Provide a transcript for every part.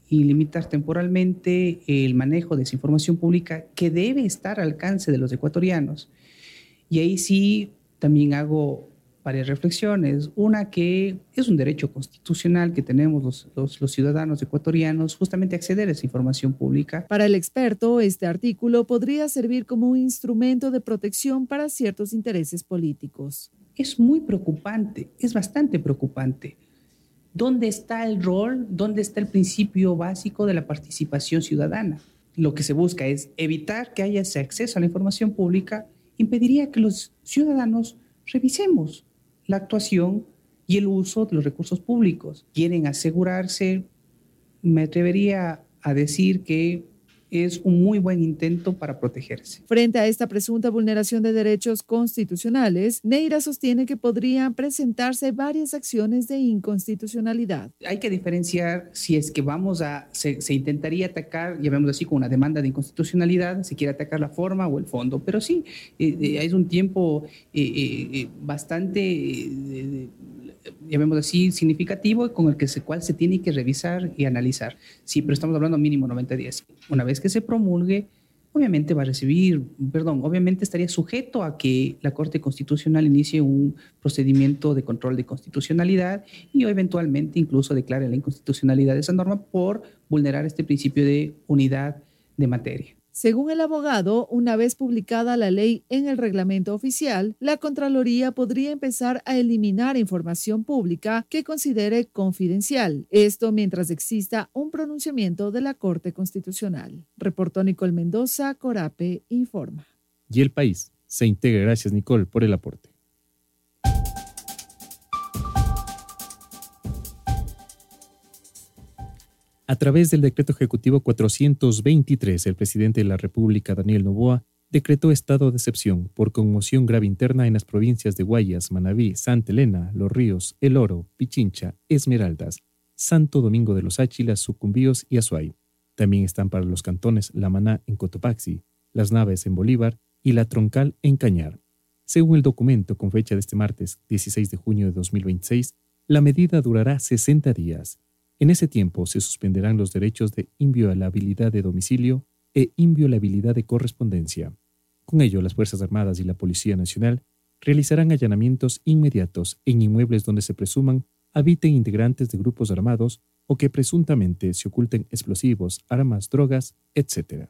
y limitar temporalmente el manejo de esa información pública que debe estar al alcance de los ecuatorianos. Y ahí sí también hago varias reflexiones. Una, que es un derecho constitucional que tenemos los ciudadanos ecuatorianos, justamente acceder a esa información pública. Para el experto, este artículo podría servir como un instrumento de protección para ciertos intereses políticos. Es muy preocupante, es bastante preocupante. ¿Dónde está el rol? ¿Dónde está el principio básico de la participación ciudadana? Lo que se busca es evitar que haya ese acceso a la información pública. Impediría que los ciudadanos revisemos la actuación y el uso de los recursos públicos. Quieren asegurarse, me atrevería a decir que es un muy buen intento para protegerse. Frente a esta presunta vulneración de derechos constitucionales, Neira sostiene que podrían presentarse varias acciones de inconstitucionalidad. Hay que diferenciar si es que se intentaría atacar, llamémoslo así, con una demanda de inconstitucionalidad, se quiere atacar la forma o el fondo, pero sí, es un tiempo bastante llamémoslo así, significativo, con el cual se tiene que revisar y analizar. Sí, pero estamos hablando mínimo 90 días. Una vez que se promulgue, obviamente obviamente estaría sujeto a que la Corte Constitucional inicie un procedimiento de control de constitucionalidad y eventualmente incluso declare la inconstitucionalidad de esa norma por vulnerar este principio de unidad de materia. Según el abogado, una vez publicada la ley en el reglamento oficial, la Contraloría podría empezar a eliminar información pública que considere confidencial. Esto mientras exista un pronunciamiento de la Corte Constitucional. Reportó Nicole Mendoza, Corape Informa. Y El País se integra. Gracias, Nicole, por el aporte. A través del decreto ejecutivo 423, el presidente de la República, Daniel Noboa, decretó estado de excepción por conmoción grave interna en las provincias de Guayas, Manabí, Santa Elena, Los Ríos, El Oro, Pichincha, Esmeraldas, Santo Domingo de los Áchilas, Sucumbíos y Azuay. También están para los cantones La Maná en Cotopaxi, Las Naves en Bolívar y La Troncal en Cañar. Según el documento con fecha de este martes 16 de junio de 2026, la medida durará 60 días. En ese tiempo se suspenderán los derechos de inviolabilidad de domicilio e inviolabilidad de correspondencia. Con ello, las Fuerzas Armadas y la Policía Nacional realizarán allanamientos inmediatos en inmuebles donde se presuman habiten integrantes de grupos armados o que presuntamente se oculten explosivos, armas, drogas, etc.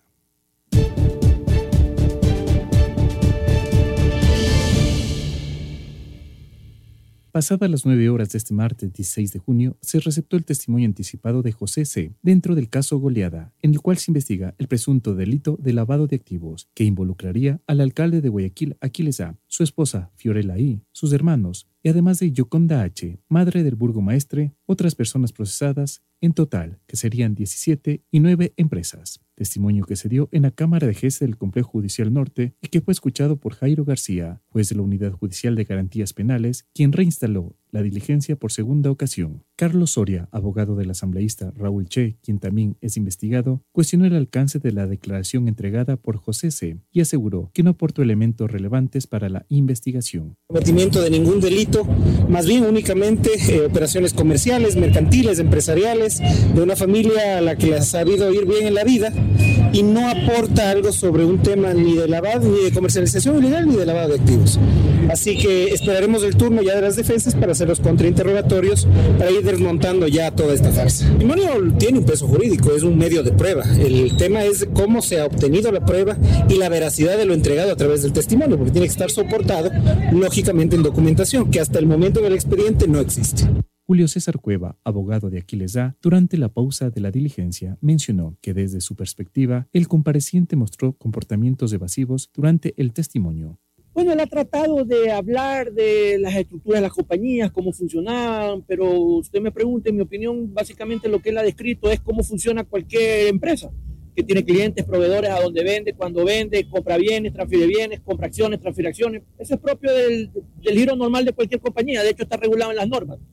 Pasadas las 9 horas de este martes 16 de junio, se receptó el testimonio anticipado de José C. dentro del caso Goleada, en el cual se investiga el presunto delito de lavado de activos que involucraría al alcalde de Guayaquil, Aquiles A., su esposa Fiorella I., sus hermanos, y además de Yoconda H., madre del burgomaestre, otras personas procesadas, en total, que serían 17 y 9 empresas. Testimonio que se dio en la Cámara de Jueces del Complejo Judicial Norte y que fue escuchado por Jairo García, juez de la Unidad Judicial de Garantías Penales, quien reinstaló la diligencia por segunda ocasión. Carlos Soria, abogado del asambleísta Raúl Che, quien también es investigado, cuestionó el alcance de la declaración entregada por José C. y aseguró que no aportó elementos relevantes para la investigación. Cometimiento de ningún delito, más bien únicamente operaciones comerciales, mercantiles, empresariales, de una familia a la que le ha sabido ir bien en la vida y no aporta algo sobre un tema ni de lavado, ni de comercialización ilegal, ni de lavado de activos. Así que esperaremos el turno ya de las defensas para hacer los contrainterrogatorios, para ir desmontando ya toda esta farsa. El testimonio tiene un peso jurídico, es un medio de prueba. El tema es cómo se ha obtenido la prueba y la veracidad de lo entregado a través del testimonio, porque tiene que estar soportado, lógicamente, en documentación, que hasta el momento en el expediente no existe. Julio César Cueva, abogado de Aquiles A., durante la pausa de la diligencia, mencionó que desde su perspectiva, el compareciente mostró comportamientos evasivos durante el testimonio. Bueno, él ha tratado de hablar de las estructuras de las compañías, cómo funcionaban, pero usted me pregunta, en mi opinión, básicamente lo que él ha descrito es cómo funciona cualquier empresa, que tiene clientes, proveedores, a donde vende, cuando vende, compra bienes, transfiere bienes, compra acciones, transfiere acciones. Eso es propio del giro normal de cualquier compañía, de hecho está regulado en las normas.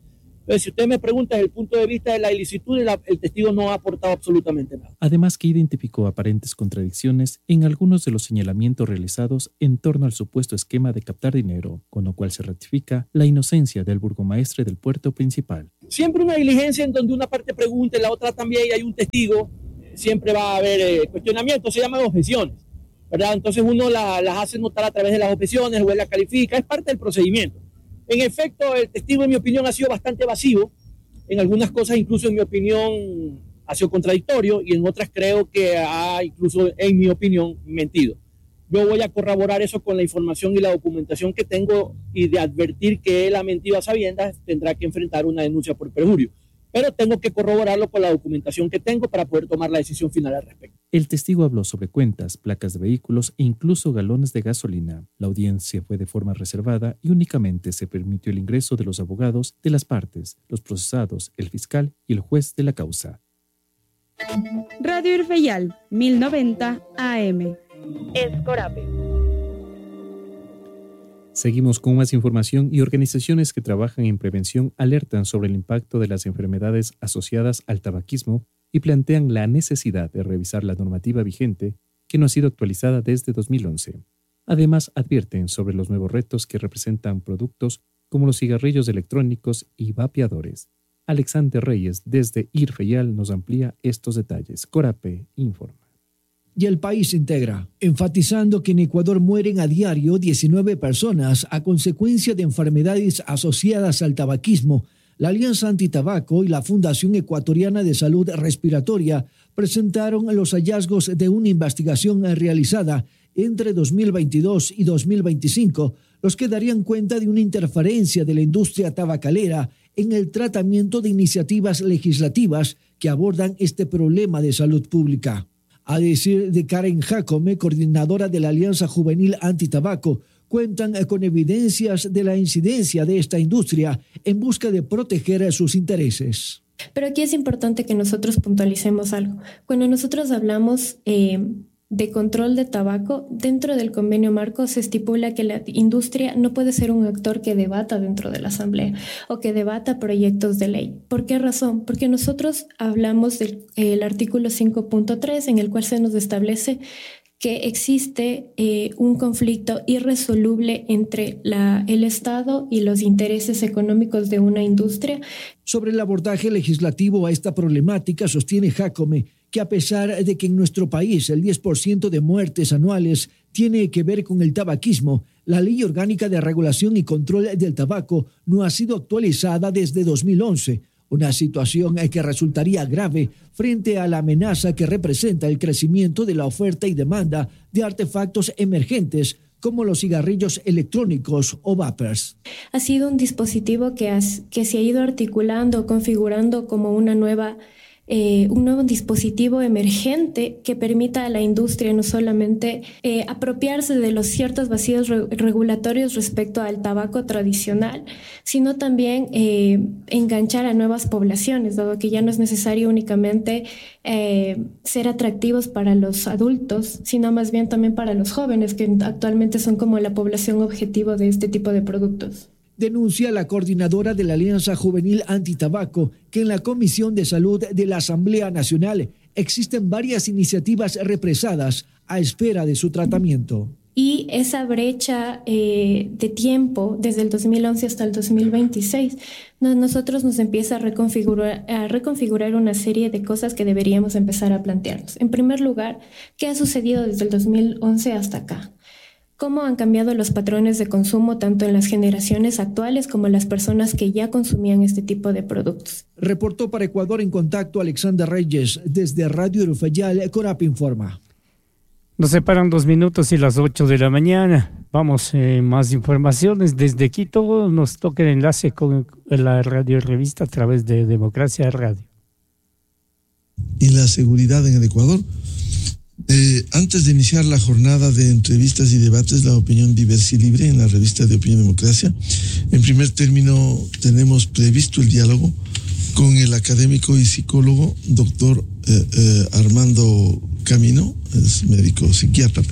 Entonces, si usted me pregunta desde el punto de vista de la ilicitud, el testigo no ha aportado absolutamente nada. Además que identificó aparentes contradicciones en algunos de los señalamientos realizados en torno al supuesto esquema de captar dinero, con lo cual se ratifica la inocencia del burgomaestre del puerto principal. Siempre una diligencia en donde una parte pregunta y la otra también, y hay un testigo, siempre va a haber cuestionamientos, se llaman objeciones, ¿verdad? Entonces uno las hace notar a través de las objeciones, el juez las califica, es parte del procedimiento. En efecto, el testigo, en mi opinión, ha sido bastante evasivo. En algunas cosas, incluso en mi opinión, ha sido contradictorio, y en otras creo que ha, incluso en mi opinión, mentido. Yo voy a corroborar eso con la información y la documentación que tengo, y de advertir que él ha mentido a sabiendas, tendrá que enfrentar una denuncia por perjurio. Pero tengo que corroborarlo con la documentación que tengo para poder tomar la decisión final al respecto. El testigo habló sobre cuentas, placas de vehículos e incluso galones de gasolina. La audiencia fue de forma reservada y únicamente se permitió el ingreso de los abogados de las partes, los procesados, el fiscal y el juez de la causa. Radio Irfeyal, 1090 AM. Escorape. Seguimos con más información y organizaciones que trabajan en prevención alertan sobre el impacto de las enfermedades asociadas al tabaquismo y plantean la necesidad de revisar la normativa vigente que no ha sido actualizada desde 2011. Además, advierten sobre los nuevos retos que representan productos como los cigarrillos electrónicos y vapeadores. Alexander Reyes, desde Irfeyal, nos amplía estos detalles. Corape informa. Y el país integra, enfatizando que en Ecuador mueren a diario 19 personas a consecuencia de enfermedades asociadas al tabaquismo. La Alianza Antitabaco y la Fundación Ecuatoriana de Salud Respiratoria presentaron los hallazgos de una investigación realizada entre 2022 y 2025, los que darían cuenta de una interferencia de la industria tabacalera en el tratamiento de iniciativas legislativas que abordan este problema de salud pública. A decir de Karen Jacome, coordinadora de la Alianza Juvenil Antitabaco, cuentan con evidencias de la incidencia de esta industria en busca de proteger sus intereses. Pero aquí es importante que nosotros puntualicemos algo. Cuando nosotros hablamos de control de tabaco, dentro del convenio marco se estipula que la industria no puede ser un actor que debata dentro de la asamblea o que debata proyectos de ley. ¿Por qué razón? Porque nosotros hablamos del artículo 5.3 en el cual se nos establece que existe un conflicto irresoluble entre el Estado y los intereses económicos de una industria. Sobre el abordaje legislativo a esta problemática, sostiene Jacome que a pesar de que en nuestro país el 10% de muertes anuales tiene que ver con el tabaquismo, la Ley Orgánica de Regulación y Control del Tabaco no ha sido actualizada desde 2011, una situación que resultaría grave frente a la amenaza que representa el crecimiento de la oferta y demanda de artefactos emergentes como los cigarrillos electrónicos o vapers. Ha sido un dispositivo que se ha ido articulando, configurando como un nuevo dispositivo emergente que permita a la industria no solamente apropiarse de los ciertos vacíos regulatorios respecto al tabaco tradicional, sino también enganchar a nuevas poblaciones, dado que ya no es necesario únicamente ser atractivos para los adultos, sino más bien también para los jóvenes, que actualmente son como la población objetivo de este tipo de productos. Denuncia la coordinadora de la Alianza Juvenil Antitabaco que en la Comisión de Salud de la Asamblea Nacional existen varias iniciativas represadas a espera de su tratamiento. Y esa brecha de tiempo, desde el 2011 hasta el 2026, nosotros nos empieza a reconfigurar una serie de cosas que deberíamos empezar a plantearnos. En primer lugar, ¿qué ha sucedido desde el 2011 hasta acá? ¿Cómo han cambiado los patrones de consumo tanto en las generaciones actuales como en las personas que ya consumían este tipo de productos? Reportó para Ecuador en Contacto Alexander Reyes desde Radio Irfeyal, Corap informa. Nos separan 2 minutos y las 8 de la mañana. Vamos, más informaciones. Desde Quito nos toca el enlace con la radio y revista a través de Democracia Radio. Y la seguridad en el Ecuador. Antes de iniciar la jornada de entrevistas y debates, la opinión diversa y libre en la revista de Opinión Democracia, en primer término tenemos previsto el diálogo con el académico y psicólogo doctor Armando Camino, es médico psiquiatra,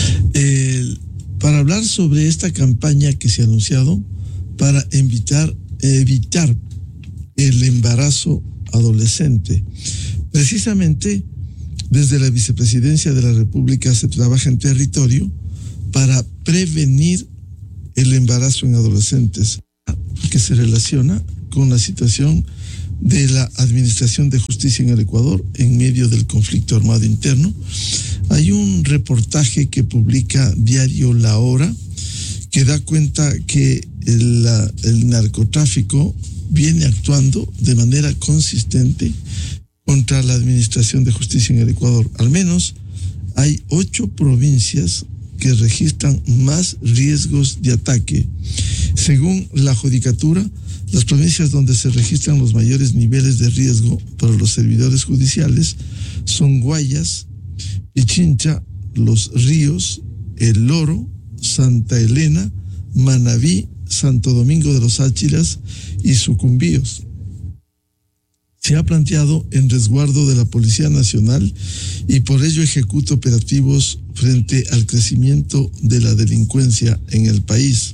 para hablar sobre esta campaña que se ha anunciado para evitar evitar el embarazo adolescente. Precisamente desde la Vicepresidencia de la República se trabaja en territorio para prevenir el embarazo en adolescentes, que se relaciona con la situación de la Administración de Justicia en el Ecuador en medio del conflicto armado interno. Hay un reportaje que publica diario La Hora que da cuenta que el narcotráfico viene actuando de manera consistente contra la Administración de Justicia en el Ecuador. Al menos hay 8 provincias que registran más riesgos de ataque. Según la Judicatura, las provincias donde se registran los mayores niveles de riesgo para los servidores judiciales son Guayas, Pichincha, Los Ríos, El Oro, Santa Elena, Manabí, Santo Domingo de los Áchilas y Sucumbíos. Se ha planteado en resguardo de la Policía Nacional y por ello ejecuta operativos frente al crecimiento de la delincuencia en el país.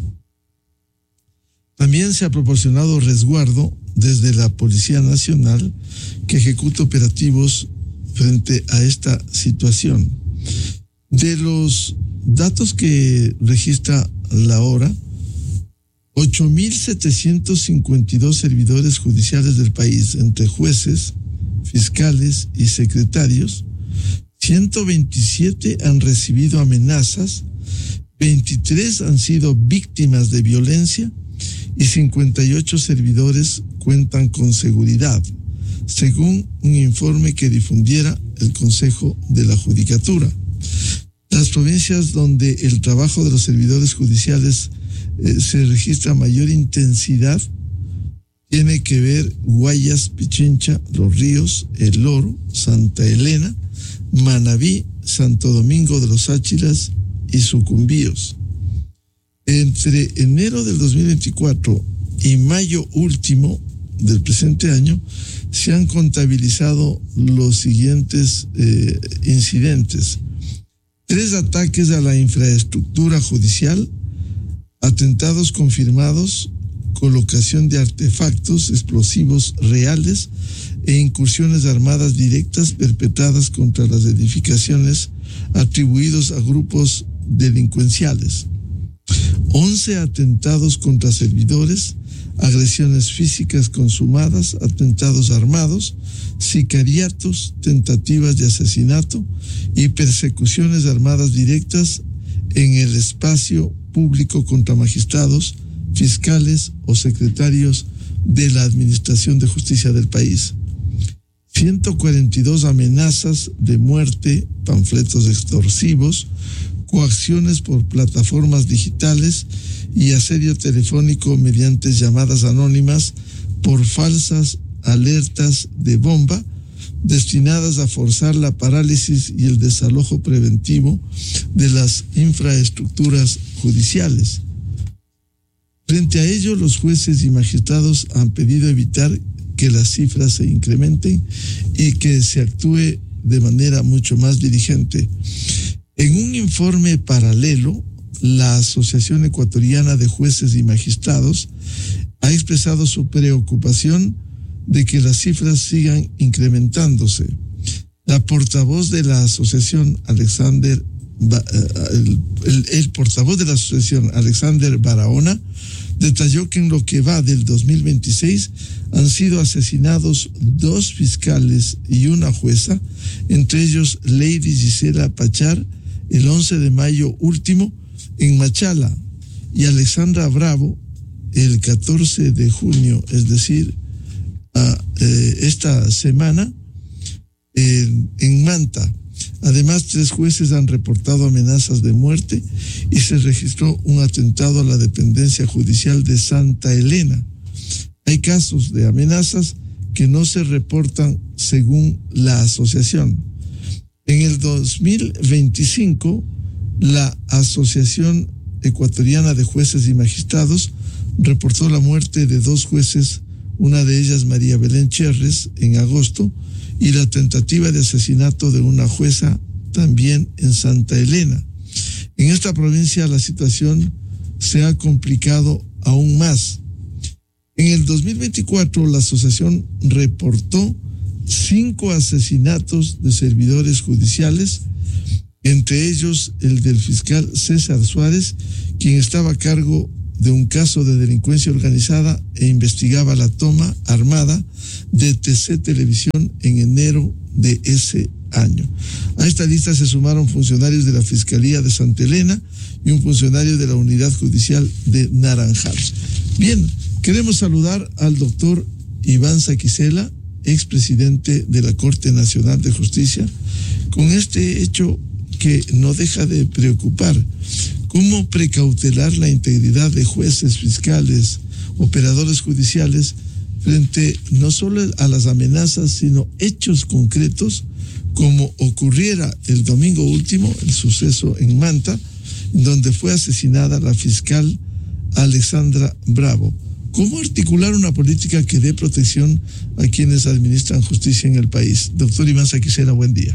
También se ha proporcionado resguardo desde la Policía Nacional, que ejecuta operativos frente a esta situación. De los datos que registra La Hora, 8.752 servidores judiciales del país, entre jueces, fiscales y secretarios, 127 han recibido amenazas, 23 han sido víctimas de violencia y 58 servidores cuentan con seguridad, según un informe que difundiera el Consejo de la Judicatura. Las provincias donde el trabajo de los servidores judiciales se registra mayor intensidad tiene que ver Guayas, Pichincha, Los Ríos, El Oro, Santa Elena, Manabí, Santo Domingo de los Áchilas y Sucumbíos. Entre enero del 2024 y mayo último del presente año se han contabilizado los siguientes incidentes: 3 ataques a la infraestructura judicial, atentados confirmados, colocación de artefactos explosivos reales e incursiones armadas directas perpetradas contra las edificaciones atribuidos a grupos delincuenciales, 11 atentados contra servidores, agresiones físicas consumadas, atentados armados, sicariatos, tentativas de asesinato y persecuciones armadas directas en el espacio público contra magistrados, fiscales o secretarios de la Administración de Justicia del país. 142 amenazas de muerte, panfletos extorsivos, coacciones por plataformas digitales y asedio telefónico mediante llamadas anónimas por falsas alertas de bomba destinadas a forzar la parálisis y el desalojo preventivo de las infraestructuras judiciales. Frente a ello, los jueces y magistrados han pedido evitar que las cifras se incrementen y que se actúe de manera mucho más diligente. En un informe paralelo, la Asociación Ecuatoriana de Jueces y Magistrados ha expresado su preocupación de que las cifras sigan incrementándose. La portavoz de la asociación, el portavoz de la asociación, Alexander Barahona, detalló que en lo que va del 2026 han sido asesinados 2 fiscales y una jueza, entre ellos Lady Gisela Pachar, el 11 de mayo último en Machala, y Alexandra Bravo el 14 de junio, es decir, esta semana, en Manta. Además, 3 jueces han reportado amenazas de muerte y se registró un atentado a la dependencia judicial de Santa Elena. Hay casos de amenazas que no se reportan según la asociación. En el 2025, la Asociación Ecuatoriana de Jueces y Magistrados reportó la muerte de 2 jueces, una de ellas María Belén Cherres, en agosto, y la tentativa de asesinato de una jueza también en Santa Elena. En esta provincia la situación se ha complicado aún más. En el 2024, la asociación reportó 5 asesinatos de servidores judiciales, entre ellos el del fiscal César Suárez, quien estaba a cargo de un caso de delincuencia organizada e investigaba la toma armada de TC Televisión en enero de ese año. A esta lista se sumaron funcionarios de la Fiscalía de Santa Elena y un funcionario de la Unidad Judicial de Naranjal. Bien, queremos saludar al doctor Iván Saquicela, expresidente de la Corte Nacional de Justicia, con este hecho que no deja de preocupar. ¿Cómo precautelar la integridad de jueces, fiscales, operadores judiciales frente no solo a las amenazas, sino hechos concretos, como ocurriera el domingo último, el suceso en Manta, donde fue asesinada la fiscal Alexandra Bravo? ¿Cómo articular una política que dé protección a quienes administran justicia en el país? Doctor Iván Saquicela, buen día.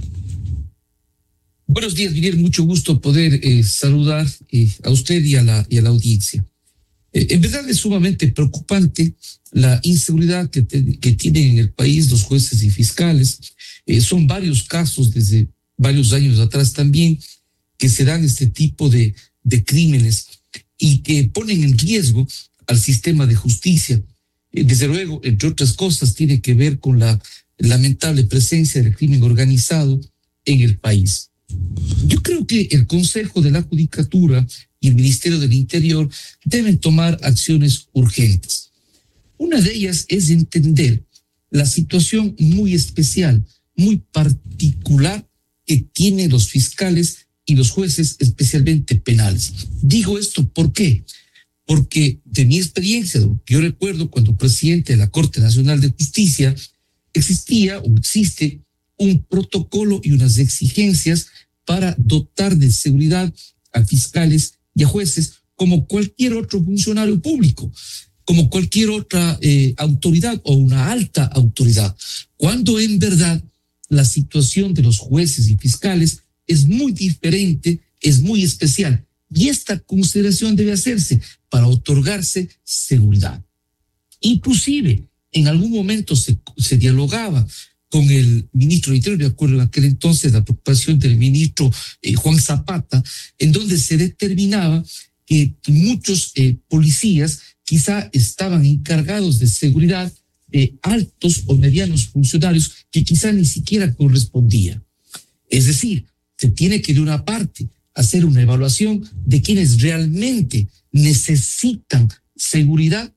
Buenos días, Miguel. Mucho gusto poder saludar a usted y a la audiencia. En verdad es sumamente preocupante la inseguridad que tienen en el país los jueces y fiscales. Son varios casos desde varios años atrás también que se dan este tipo de crímenes y que ponen en riesgo al sistema de justicia. Desde luego, entre otras cosas, tiene que ver con la lamentable presencia del crimen organizado en el país. Yo creo que el Consejo de la Judicatura y el Ministerio del Interior deben tomar acciones urgentes. Una de ellas es entender la situación muy especial, muy particular que tienen los fiscales y los jueces, especialmente penales. Digo esto, ¿por qué? Porque de mi experiencia, yo recuerdo cuando presidente de la Corte Nacional de Justicia, existía o existe un protocolo y unas exigencias para dotar de seguridad a fiscales y a jueces como cualquier otro funcionario público, como cualquier otra autoridad o una alta autoridad, cuando en verdad la situación de los jueces y fiscales es muy diferente, es muy especial, y esta consideración debe hacerse para otorgarse seguridad. Inclusive, en algún momento se dialogaba con el ministro de Interior, de acuerdo en aquel entonces la preocupación del ministro Juan Zapata, en donde se determinaba que muchos policías quizá estaban encargados de seguridad de altos o medianos funcionarios que quizá ni siquiera correspondía. Es decir, se tiene que de una parte hacer una evaluación de quienes realmente necesitan seguridad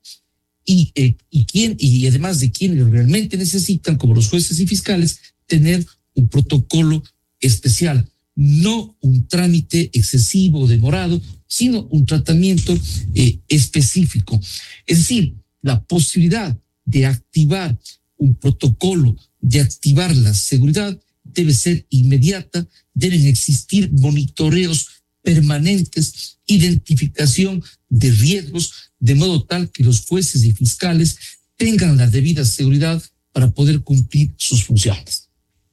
y además de quienes realmente necesitan, como los jueces y fiscales, tener un protocolo especial, no un trámite excesivo o demorado, sino un tratamiento específico. Es decir, la posibilidad de activar un protocolo, de activar la seguridad, debe ser inmediata, deben existir monitoreos permanentes, identificación de riesgos, de modo tal que los jueces y fiscales tengan la debida seguridad para poder cumplir sus funciones.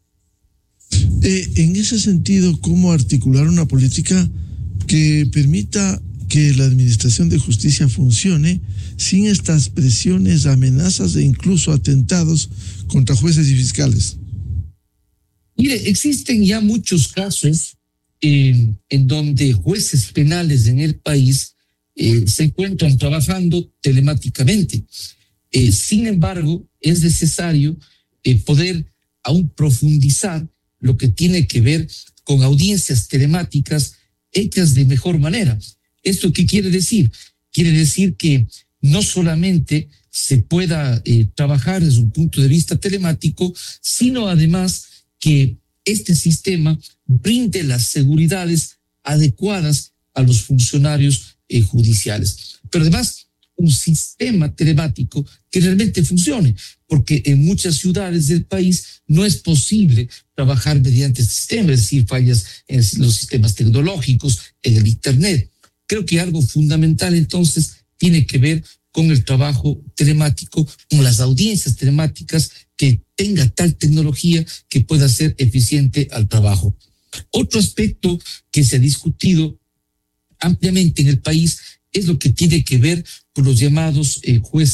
En ese sentido, ¿cómo articular una política que permita que la administración de justicia funcione sin estas presiones, amenazas e incluso atentados contra jueces y fiscales? Mire, existen ya muchos casos en donde jueces penales en el país se encuentran trabajando telemáticamente. Sin embargo, es necesario poder aún profundizar lo que tiene que ver con audiencias telemáticas hechas de mejor manera. ¿Esto qué quiere decir? Quiere decir que no solamente se pueda trabajar desde un punto de vista telemático, sino además que este sistema brinde las seguridades adecuadas a los funcionarios judiciales. Pero además, un sistema telemático que realmente funcione, porque en muchas ciudades del país no es posible trabajar mediante este sistema, es decir, fallas en los sistemas tecnológicos, en el Internet. Creo que algo fundamental entonces tiene que ver con el trabajo telemático, con las audiencias telemáticas, que tenga tal tecnología que pueda ser eficiente al trabajo. Otro aspecto que se ha discutido ampliamente en el país es lo que tiene que ver con los llamados jueces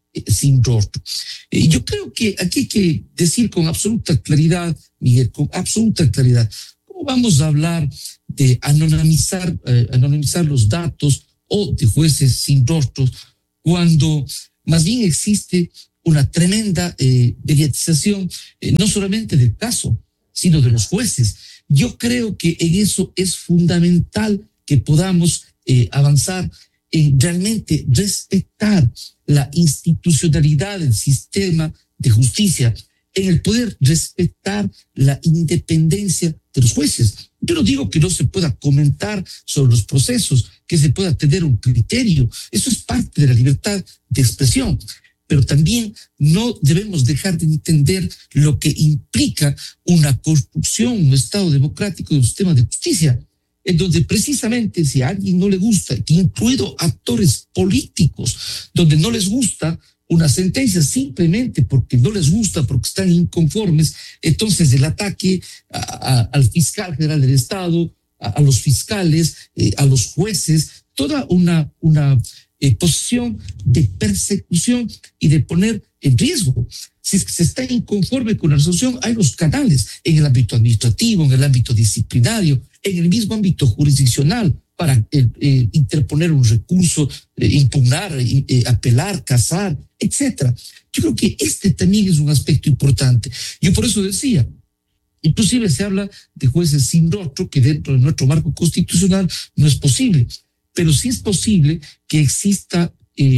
sin rostro. Yo creo que aquí hay que decir con absoluta claridad, Miguel, con absoluta claridad, ¿cómo vamos a hablar de anonimizar los datos o de jueces sin rostros cuando más bien existe una tremenda mediatización, no solamente del caso, sino de los jueces? Yo creo que en eso es fundamental que podamos avanzar en realmente respetar la institucionalidad del sistema de justicia, en el poder respetar la independencia de los jueces. Yo no digo que no se pueda comentar sobre los procesos, que se pueda tener un criterio. Eso es parte de la libertad de expresión. Pero también no debemos dejar de entender lo que implica una construcción, un Estado democrático de un sistema de justicia, en donde precisamente si a alguien no le gusta, incluido actores políticos, donde no les gusta una sentencia simplemente porque no les gusta, porque están inconformes, entonces el ataque al fiscal general del Estado, a los fiscales, a los jueces, toda una posición de persecución y de poner en riesgo. Si es que se está inconforme con la resolución, hay los canales en el ámbito administrativo, en el ámbito disciplinario, en el mismo ámbito jurisdiccional para interponer un recurso, impugnar, apelar, casar, etcétera. Yo creo que este también es un aspecto importante. Yo por eso decía, inclusive se habla de jueces sin rostro, que dentro de nuestro marco constitucional no es posible, pero sí es posible que exista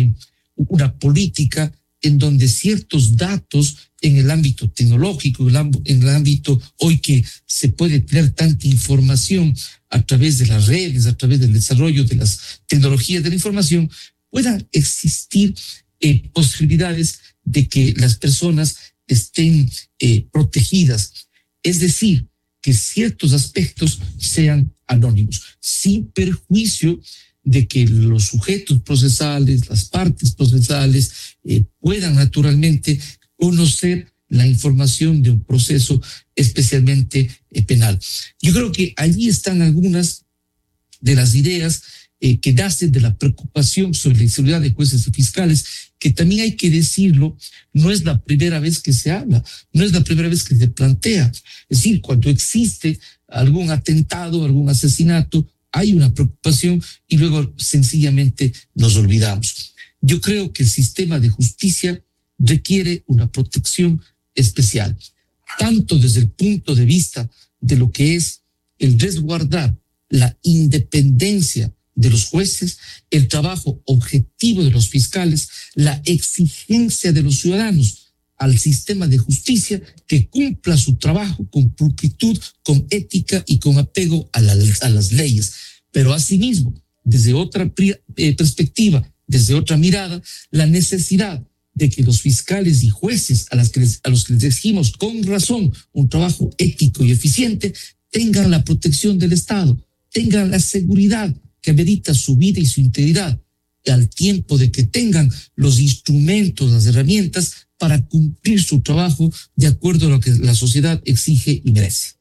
una política en donde ciertos datos en el ámbito tecnológico, en el ámbito hoy que se puede tener tanta información a través de las redes, a través del desarrollo de las tecnologías de la información, puedan existir posibilidades de que las personas estén protegidas. Es decir, que ciertos aspectos sean anónimos, sin perjuicio de que los sujetos procesales, las partes procesales, puedan naturalmente conocer la información de un proceso especialmente penal. Yo creo que allí están algunas de las ideas que nacen de la preocupación sobre la inseguridad de jueces y fiscales, que también hay que decirlo, no es la primera vez que se habla, no es la primera vez que se plantea. Es decir, cuando existe algún atentado, algún asesinato, hay una preocupación y luego sencillamente nos olvidamos. Yo creo que el sistema de justicia requiere una protección especial, tanto desde el punto de vista de lo que es el resguardar la independencia de los jueces, el trabajo objetivo de los fiscales, la exigencia de los ciudadanos al sistema de justicia que cumpla su trabajo con pulcritud, con ética y con apego a las leyes. Pero asimismo, desde otra perspectiva, desde otra mirada, la necesidad de que los fiscales y jueces a los que les exigimos con razón un trabajo ético y eficiente tengan la protección del Estado, tengan la seguridad que amerita su vida y su integridad, y al tiempo de que tengan los instrumentos, las herramientas para cumplir su trabajo de acuerdo a lo que la sociedad exige y merece.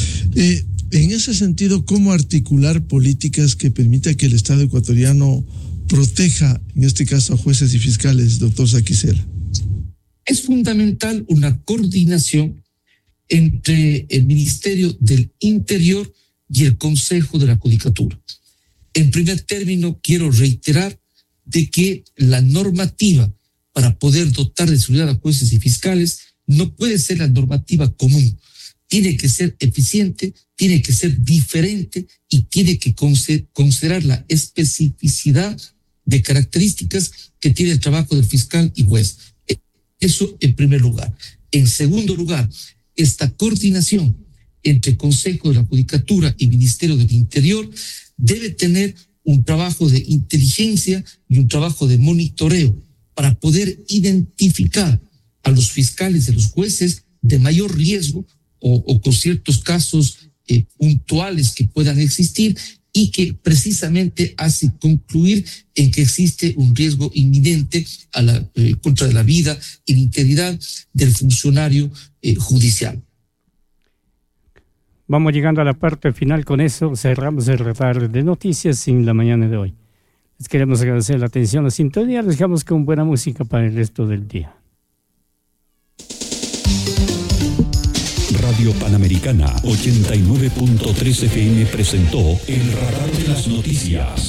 En ese sentido, ¿cómo articular políticas que permitan que el Estado ecuatoriano proteja, en este caso, a jueces y fiscales, doctor Saquicela? Es fundamental una coordinación entre el Ministerio del Interior y el Consejo de la Judicatura. En primer término, quiero reiterar de que la normativa para poder dotar de seguridad a jueces y fiscales no puede ser la normativa común. Tiene que ser eficiente, tiene que ser diferente y tiene que considerar la especificidad de características que tiene el trabajo del fiscal y juez. Eso en primer lugar. En segundo lugar, esta coordinación entre Consejo de la Judicatura y Ministerio del Interior debe tener un trabajo de inteligencia y un trabajo de monitoreo para poder identificar a los fiscales y a los jueces de mayor riesgo o con ciertos casos puntuales que puedan existir y que precisamente hace concluir en que existe un riesgo inminente contra la vida y la integridad del funcionario judicial. Vamos llegando a la parte final. Con eso cerramos el radar de noticias en la mañana de hoy. Les queremos agradecer la atención, la sintonía. Les dejamos con buena música para el resto del día. Radio Panamericana 89.3 FM presentó El Radar de las Noticias.